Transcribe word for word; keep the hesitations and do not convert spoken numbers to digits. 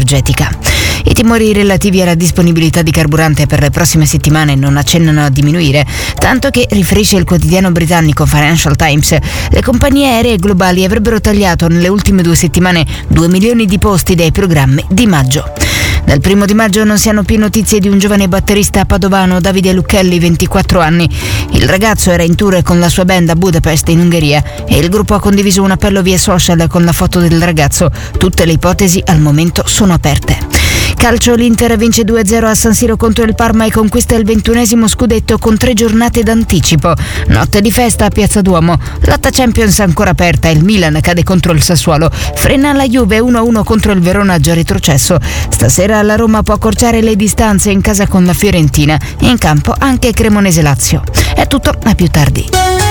energetica. I timori relativi alla disponibilità di carburante per le prossime settimane non accennano a diminuire, tanto che, riferisce il quotidiano britannico Financial Times, le compagnie aeree globali avrebbero tagliato nelle ultime due settimane due milioni di posti dai programmi di maggio. Dal primo di maggio non si hanno più notizie di un giovane batterista padovano, Davide Lucchelli, ventiquattro anni. Il ragazzo era in tour con la sua band a Budapest, in Ungheria, e il gruppo ha condiviso un appello via social con la foto del ragazzo. Tutte le ipotesi al momento sono aperte. Calcio, l'Inter vince due a zero a San Siro contro il Parma e conquista il ventunesimo scudetto con tre giornate d'anticipo. Notte di festa a Piazza Duomo. Lotta Champions ancora aperta, il Milan cade contro il Sassuolo. Frena la Juve uno a uno contro il Verona, già retrocesso. Stasera la Roma può accorciare le distanze in casa con la Fiorentina. In campo anche Cremonese Lazio. È tutto, a più tardi.